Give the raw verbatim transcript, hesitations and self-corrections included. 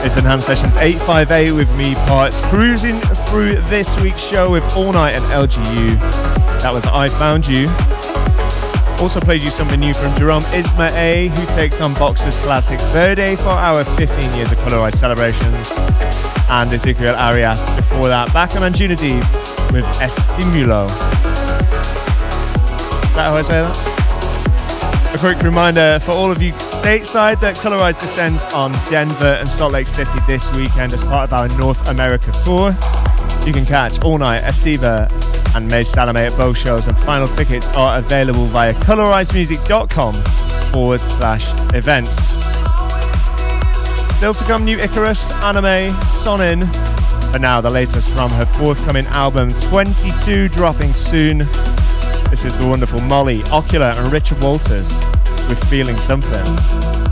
It's Enhanced Sessions eight five eight with me, Parts, cruising through this week's show with All Night and L G U. That was I Found You. Also played you something new from Jerome Isma-Ae, who takes on Boxer's classic Verde for our fifteen years of Colorized celebrations. And Ezekiel Arias before that, back on Anjuna Deep with Estimulo. Is that how I say that? A quick reminder for all of you stateside that Colorized descends on Denver and Salt Lake City this weekend as part of our North America tour. You can catch All Night, Estiva and May Salome at both shows, and final tickets are available via colorizedmusic.com forward slash events. Still to come, new Icarus, Anime, Sonin. For now, the latest from her forthcoming album twenty-two, dropping soon. This is the wonderful Molly, Ocular and Richard Walters with Feeling Something.